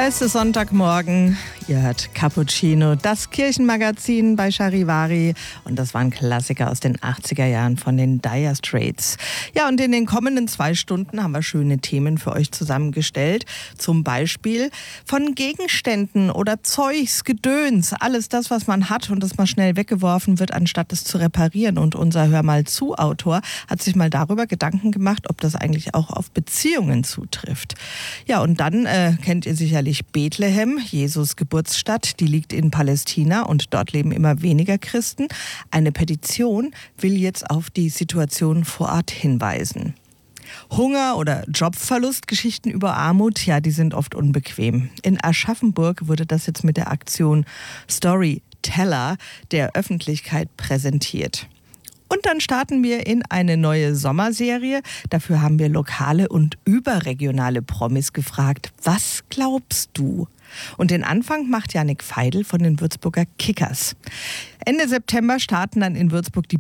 Es ist Sonntagmorgen, ihr hört Cappuccino, das Kirchenmagazin bei Charivari. Und das war ein Klassiker aus den 80er Jahren von den Dire Straits. Ja, und in den kommenden 2 Stunden haben wir schöne Themen für euch zusammengestellt. Zum Beispiel von Gegenständen oder Zeugs, Gedöns, alles das, was man hat und das mal schnell weggeworfen wird, anstatt es zu reparieren. Und unser Hör mal zu Autor hat sich mal darüber Gedanken gemacht, ob das eigentlich auch auf Beziehungen zutrifft. Ja, und dann kennt ihr sicherlich Bethlehem, Jesus Geburtsstadt, die liegt in Palästina und dort leben immer weniger Christen. Eine Petition will jetzt auf die Situation vor Ort hinweisen. Hunger oder Jobverlust, Geschichten über Armut, ja, die sind oft unbequem. In Aschaffenburg wurde das jetzt mit der Aktion Storyteller der Öffentlichkeit präsentiert. Und dann starten wir in eine neue Sommerserie. Dafür haben wir lokale und überregionale Promis gefragt. Was glaubst du? Und den Anfang macht Jannik Veidel von den Würzburger Kickers. Ende September starten dann in Würzburg die